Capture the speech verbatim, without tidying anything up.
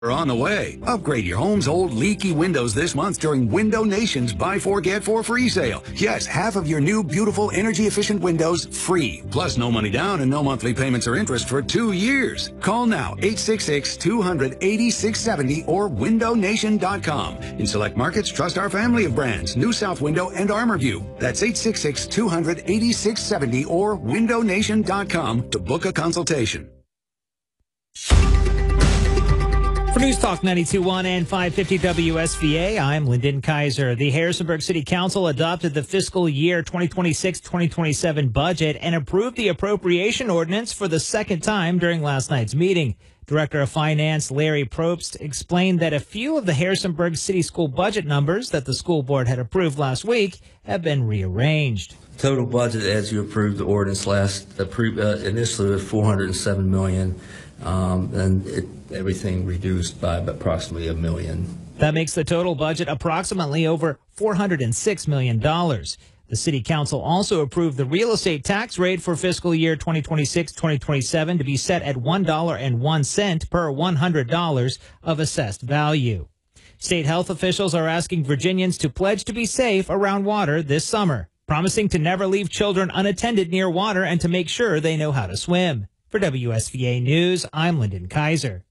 are on the way. Upgrade your home's old leaky windows this month during Window Nation's Buy Four Get Four Free sale. Yes, half of your new beautiful energy efficient windows free. Plus no money down and no monthly payments or interest for two years. Call now eight six six, two hundred, eighty-six seventy or window nation dot com. In select markets, trust our family of brands, New South Window and ArmorView. That's eight six six, two hundred, eighty-six seventy or window nation dot com to book a consultation. For News Talk ninety-two point one and five fifty W S V A, I'm Lyndon Kaiser. The Harrisonburg City Council adopted the fiscal year twenty twenty-six twenty twenty-seven budget and approved the appropriation ordinance for the second time during last night's meeting. Director of Finance Larry Probst explained that a few of the Harrisonburg City School budget numbers that the school board had approved last week have been rearranged. Total budget, as you approved the ordinance last, approved, uh, initially was four hundred seven million dollars. Um, and it, everything reduced by approximately a million. That makes the total budget approximately over four hundred six million dollars. The City Council also approved the real estate tax rate for fiscal year twenty twenty-six twenty twenty-seven to be set at one dollar and one cent per one hundred dollars of assessed value. State health officials are asking Virginians to pledge to be safe around water this summer, promising to never leave children unattended near water and to make sure they know how to swim. For W S V A News, I'm Lyndon Kaiser.